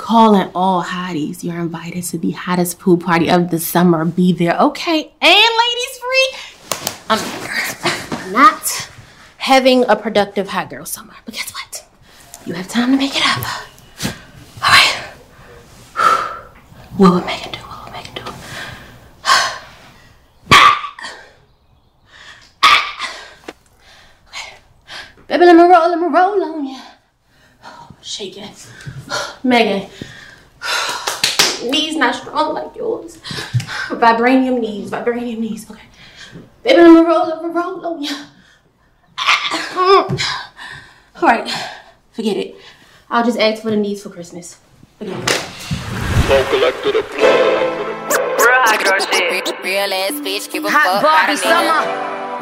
Calling all hotties. You're invited to the hottest pool party of the summer. Be there, okay? And ladies free. I'm there. Not having a productive hot girl summer. But guess what? You have time to make it up. All right. What would Megan do? What would Megan do? Okay. Baby, let me roll on you. Shake it. Megan. Knees not strong like yours. Vibranium knees. Okay. Baby, let me roll on you. All right. Forget it. I'll just ask for the knees for Christmas. Forget it. Real hot girl shit. Real ass bitch, give a fuck. Hot Barbie summer.